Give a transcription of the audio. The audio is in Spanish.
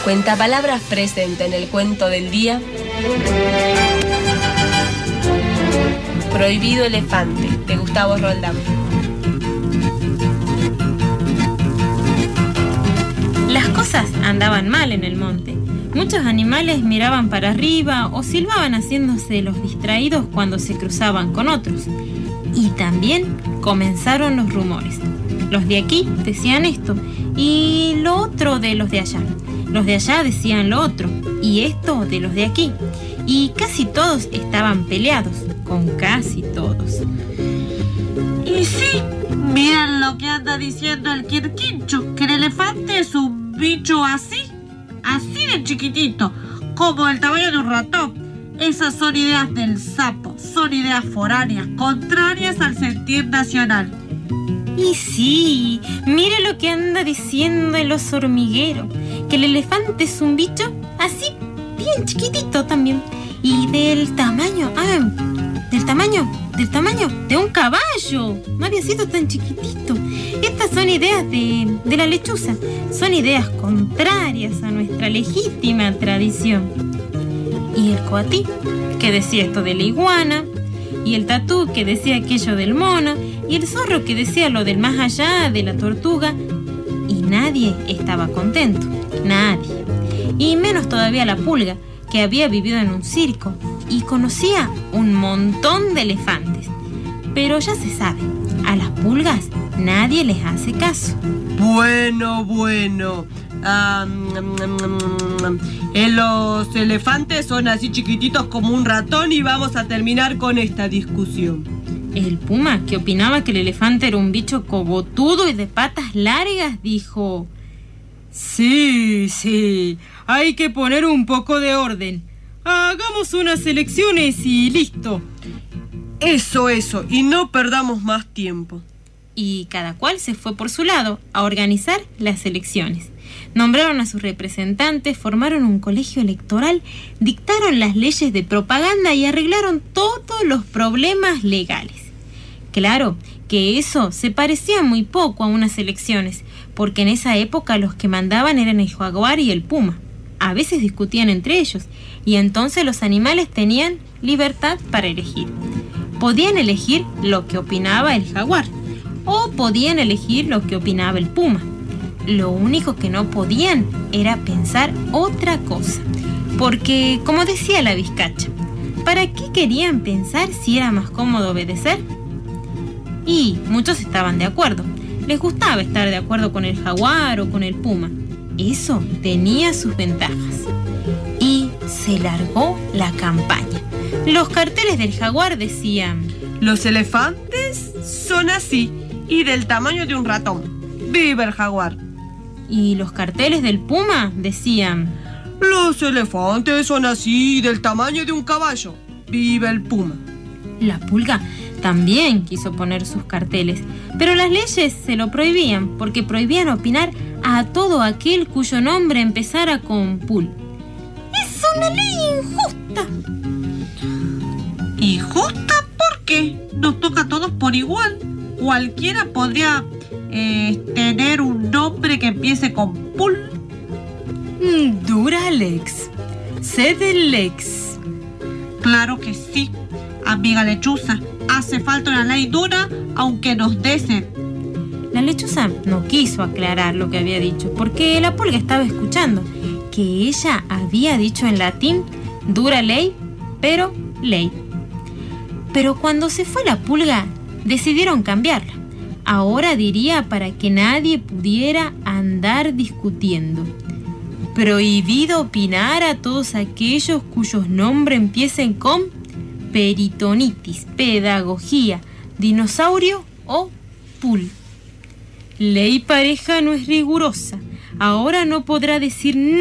Cuentapalabras presente en el cuento del día. Prohibido elefante, de Gustavo Roldán. Las cosas andaban mal en el monte. Muchos animales miraban para arriba o silbaban haciéndose los distraídos cuando se cruzaban con otros. Y también comenzaron los rumores. Los de aquí decían esto y lo otro de los de allá. Los de allá decían lo otro y esto de los de aquí. Y casi todos estaban peleados, con casi todos. Y sí, miren lo que anda diciendo el Quirquincho, que el elefante es un bicho así de chiquitito, como el tamaño de un ratón. Esas son ideas del sapo, son ideas foráneas, contrarias al sentir nacional. Y sí, mire lo que anda diciendo el oso hormiguero, que el elefante es un bicho así, bien chiquitito también, y del tamaño de un caballo. No había sido tan chiquitito. Estas son ideas de la lechuza, son ideas contrarias a nuestra legítima tradición. Y el coatí, que decía esto de la iguana, y el tatú, que decía aquello del mono, y el zorro, que decía lo del más allá de la tortuga, y nadie estaba contento, nadie. Y menos todavía la pulga, que había vivido en un circo y conocía un montón de elefantes. Pero ya se sabe, a las pulgas nadie les hace caso. Bueno. Los elefantes son así chiquititos como un ratón y vamos a terminar con esta discusión. El puma, que opinaba que el elefante era un bicho cogotudo y de patas largas, dijo: Sí, hay que poner un poco de orden. Hagamos unas elecciones y listo. Eso, y no perdamos más tiempo. Y cada cual se fue por su lado a organizar las elecciones. Nombraron a sus representantes, formaron un colegio electoral, dictaron las leyes de propaganda y arreglaron todos los problemas legales. Claro que eso se parecía muy poco a unas elecciones, porque en esa época los que mandaban eran el jaguar y el puma. A veces discutían entre ellos, y entonces los animales tenían libertad para elegir. Podían elegir lo que opinaba el jaguar, o podían elegir lo que opinaba el puma. Lo único que no podían era pensar otra cosa, porque, como decía la vizcacha, ¿para qué querían pensar si era más cómodo obedecer? Y muchos estaban de acuerdo. Les gustaba estar de acuerdo con el jaguar o con el puma. Eso tenía sus ventajas. Y se largó la campaña. Los carteles del jaguar decían: los elefantes son así y del tamaño de un ratón. ¡Viva el jaguar! Y los carteles del puma decían: los elefantes son así y del tamaño de un caballo. ¡Viva el puma! La pulga también quiso poner sus carteles, pero las leyes se lo prohibían, porque prohibían opinar a todo aquel cuyo nombre empezara con pul. ¡Es una ley injusta! ¿Injusta? ¿Por qué? Nos toca a todos por igual. Cualquiera podría tener un nombre que empiece con pul. Duralex, Sedelex. Claro que sí, amiga lechuza. Hace falta una ley dura, aunque nos desen. La lechuza no quiso aclarar lo que había dicho, porque la pulga estaba escuchando, que ella había dicho en latín dura ley, pero ley. Pero cuando se fue la pulga, decidieron cambiarla. Ahora diría, para que nadie pudiera andar discutiendo: prohibido opinar a todos aquellos cuyos nombres empiecen con peritonitis, pedagogía, dinosaurio o pul. Ley pareja no es rigurosa. Ahora no podrá decir